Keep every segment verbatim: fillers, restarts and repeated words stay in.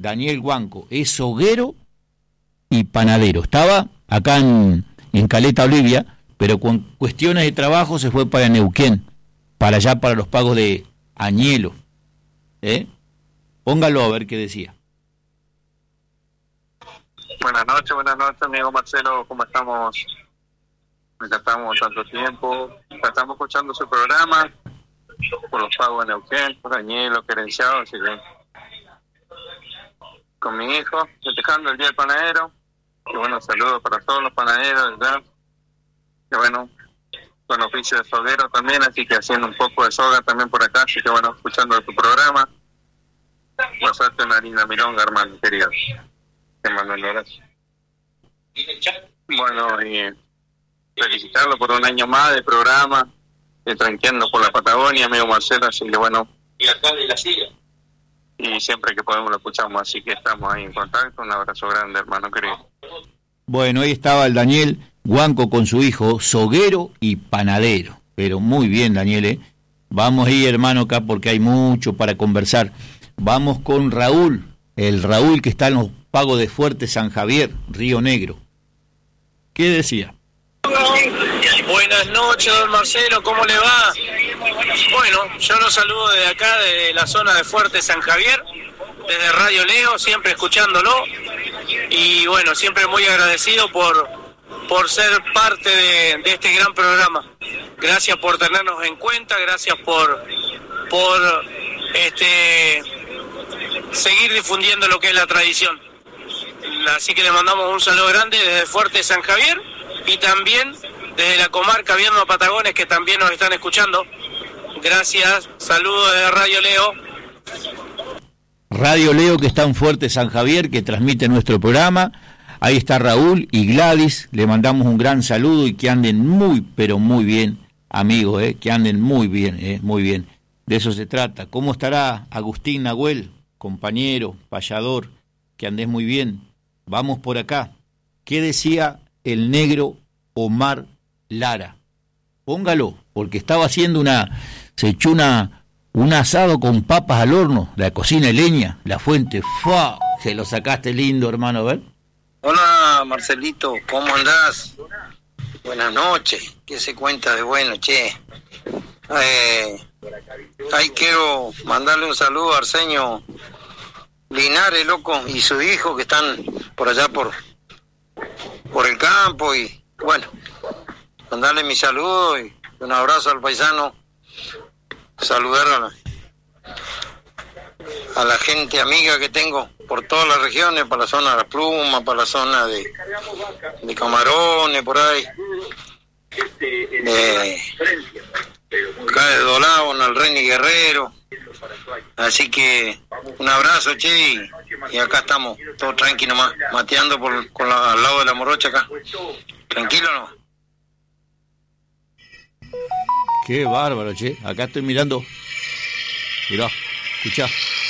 Daniel Guanco, es hoguero y panadero. Estaba acá en, en Caleta, Olivia, pero con cuestiones de trabajo se fue para Neuquén, para allá, para los pagos de Añelo. ¿Eh? Póngalo a ver qué decía. Buenas noches, buenas noches, amigo Marcelo, ¿cómo estamos? Ya estamos tanto tiempo, ya estamos escuchando su programa, por los pagos de Neuquén, por Añelo, querenciado, así que con mi hijo, festejando el Día del Panadero, y bueno, saludos para todos los panaderos, ¿verdad? Y bueno, con oficio de soguero también, así que haciendo un poco de soga también por acá, así que bueno, escuchando tu programa, pasarte una linda milonga, hermano, querido. Te mando un abrazo. Bueno, y felicitarlo por un año más de programa, de Tranqueando por la Patagonia, amigo Marcelo, así que bueno. Y acá de la silla. Y siempre que podemos lo escuchamos, así que estamos ahí en contacto. Un abrazo grande, hermano querido. Bueno, ahí estaba el Daniel Guanco con su hijo, soguero y panadero. Pero muy bien, Daniel, ¿eh? Vamos ahí, hermano, acá porque hay mucho para conversar. Vamos con Raúl, el Raúl que está en los pagos de Fuerte San Javier, Río Negro. ¿Qué decía? Buenas noches, don Marcelo, ¿cómo le va? Bueno, yo los saludo desde acá, desde la zona de Fuerte San Javier, desde Radio Leo, siempre escuchándolo, y bueno, siempre muy agradecido por, por ser parte de, de este gran programa. Gracias por tenernos en cuenta, gracias por, por este, seguir difundiendo lo que es la tradición. Así que le mandamos un saludo grande desde Fuerte San Javier y también desde la comarca Viedma Patagones, que también nos están escuchando. Gracias, saludos desde Radio Leo. Radio Leo, que está en Fuerte San Javier, que transmite nuestro programa. Ahí está Raúl y Gladys, le mandamos un gran saludo y que anden muy, pero muy bien, amigos, eh, que anden muy bien, eh, muy bien. De eso se trata. ¿Cómo estará Agustín Nahuel, compañero, payador? Que andes muy bien. Vamos por acá. ¿Qué decía el negro Omar Lara? Póngalo, porque estaba haciendo una, se echó una, un asado con papas al horno, la cocina de leña, la fuente. ¡Fua! Se lo sacaste lindo, hermano, a ver. Hola, Marcelito, ¿cómo andás? Buenas noches, ¿qué se cuenta de bueno, che? Eh, ahí quiero mandarle un saludo a Arsenio Linares, loco, y su hijo, que están por allá por, por el campo, y bueno, mandarle mi saludo y un abrazo al paisano, saludar a la, a la gente amiga que tengo por todas las regiones, para la zona de La Pluma, para la zona de, de Camarones, por ahí, de, acá de Dolao, en el Reni Guerrero. Así que un abrazo, che, y, y acá estamos, todos tranquilos nomás, mateando por, con la, al lado de la morocha acá. Tranquilo nomás. Qué bárbaro, che. Acá estoy mirando. Mirá, escuchá.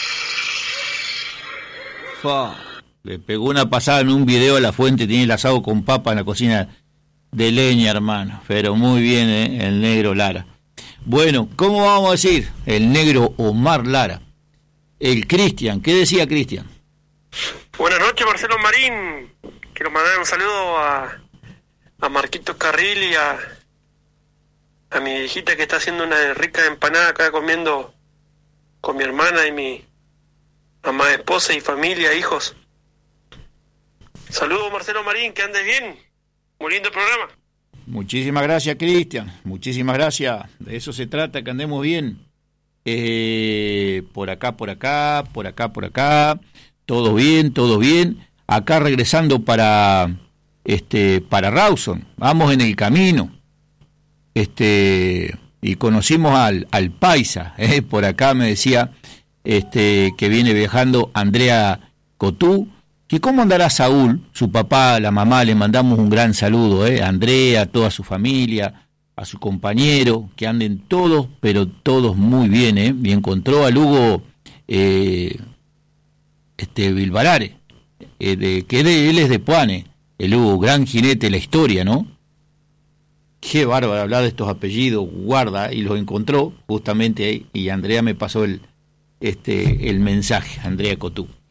Fa. Le pegó una pasada en un video a la fuente, tiene el asado con papa en la cocina de leña, hermano. Pero muy bien, ¿eh? El negro Lara. Bueno, ¿cómo vamos a decir? El negro Omar Lara. El Cristian, ¿qué decía Cristian? Buenas noches, Marcelo Marín. Quiero mandar un saludo a, a Marquito Carril y a, a mi hijita que está haciendo una rica empanada acá comiendo con mi hermana y mi mamá, esposa y familia, hijos. Saludos, Marcelo Marín, que andes bien. Muy lindo programa. Muchísimas gracias, Cristian. Muchísimas gracias. De eso se trata, que andemos bien. Eh, por acá, por acá, por acá, por acá. Todo bien, todo bien. Acá regresando para este para Rawson. Vamos en el camino. Este y conocimos al al paisa. Eh, por acá me decía este que viene viajando Andrea Cotú. ¿Y cómo andará Saúl, su papá, la mamá? Le mandamos un gran saludo, ¿eh? A Andrea, a toda su familia, a su compañero, que anden todos, pero todos muy bien, ¿eh? Y encontró a Lugo eh, este, Bilbarare, eh, de, que de, él es de Puane, el Lugo, gran jinete de la historia, ¿no? Qué bárbaro hablar de estos apellidos, guarda, y los encontró justamente ahí, y Andrea me pasó el, este, el mensaje, Andrea Cotú.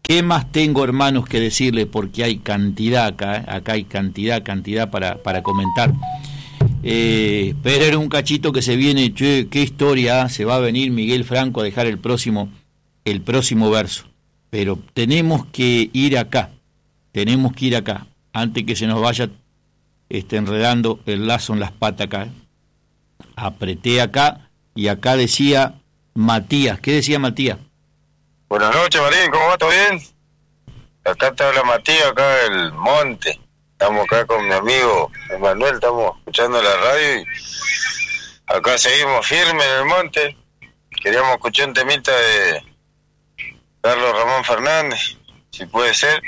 ¿Qué más tengo, hermanos, que decirle? Porque hay cantidad acá, ¿eh? Acá hay cantidad, cantidad para, para comentar. Eh, pero era un cachito que se viene, che, qué historia, ¿eh? Se va a venir Miguel Franco a dejar el próximo, el próximo verso. Pero tenemos que ir acá, tenemos que ir acá, antes que se nos vaya este, enredando el lazo en las patas acá. ¿eh? Apreté acá y acá decía Matías. ¿Qué decía Matías? Buenas noches, Marín, ¿cómo va? ¿Todo bien? Acá te habla Matías, acá del Monte. Estamos acá con mi amigo Emanuel, estamos escuchando la radio y acá seguimos firmes en el Monte. Queríamos escuchar un temita de Carlos Ramón Fernández, si puede ser.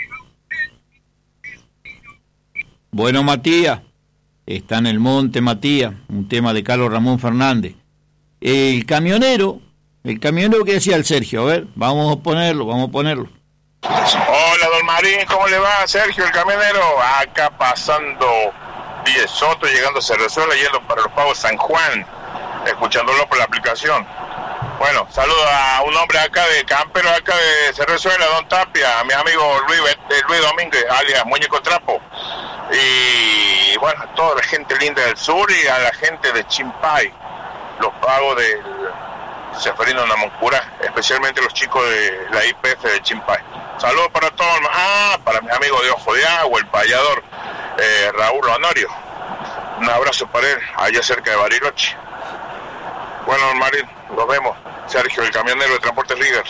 Bueno, Matías, está en el Monte, Matías, un tema de Carlos Ramón Fernández. El camionero, el camionero que decía el Sergio, a ver, vamos a ponerlo, vamos a ponerlo. Hola, don Marín, ¿cómo le va? Sergio, el camionero, acá pasando Diez Soto, llegando a Cerrezuela, yendo para los Pagos San Juan, escuchándolo por la aplicación. Bueno, saludo a un hombre acá de campero, acá de Cerrezuela, don Tapia, a mi amigo Luis, Luis Domínguez, alias Muñeco Trapo, y bueno, a toda la gente linda del sur y a la gente de Chimpay, los Pagos del Seferino Namuncurá, especialmente los chicos de la I P F de Chimpay. Saludos para todos, ah, para mi amigo de Ojo de Agua, el payador eh, Raúl Honorio. Un abrazo para él, allá cerca de Bariloche. Bueno, Marín, nos vemos. Sergio, el camionero de Transportes Líder.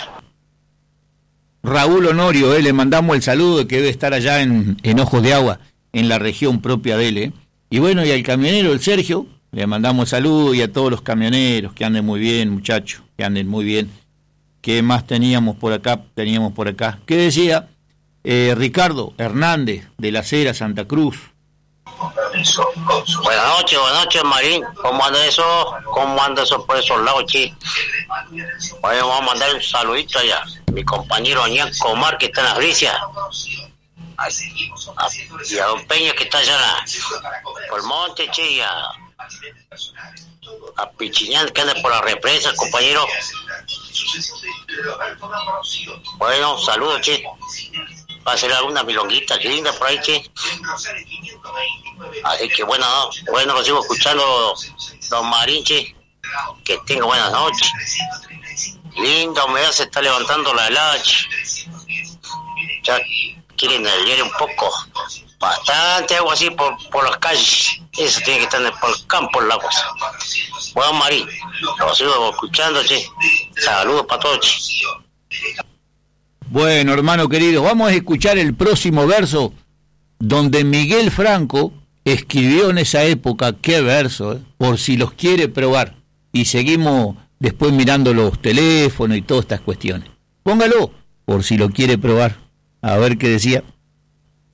Raúl Honorio, eh, le mandamos el saludo que debe estar allá en, en Ojos de Agua, en la región propia de él. Eh. Y bueno, y al camionero, el Sergio, le mandamos saludos y a todos los camioneros, que anden muy bien, muchachos, que anden muy bien. ¿Qué más teníamos por acá? Teníamos por acá. ¿Qué decía? Eh, Ricardo Hernández, de la Cera, Santa Cruz. Buenas noches, buenas noches, Marín. ¿Cómo anda eso? ¿Cómo anda eso por esos lados, chi? Bueno, vamos a mandar un saludito allá. Mi compañero Ñan Comar, que está en las bricias. A, y a don Peña, que está allá en la, por el monte, che, y a, a Pichiñán, que anda por la represa, compañero. Bueno, saludos, che. Va a ser alguna milonguita linda por ahí, che. Así que bueno, no, bueno, lo sigo escuchando, don Marín, che. Que tenga buenas noches. Linda humedad se está levantando la helada, che. Ya quieren aliviar un poco. Bastante agua así por, por las calles. Eso tiene que estar por el campo, la cosa. Bueno, Marín, lo sigo escuchando, che. Saludos para todos, che. Bueno, hermano querido, vamos a escuchar el próximo verso donde Miguel Franco escribió en esa época, qué verso, eh, por si los quiere probar. Y seguimos después mirando los teléfonos y todas estas cuestiones. Póngalo, por si lo quiere probar. A ver qué decía.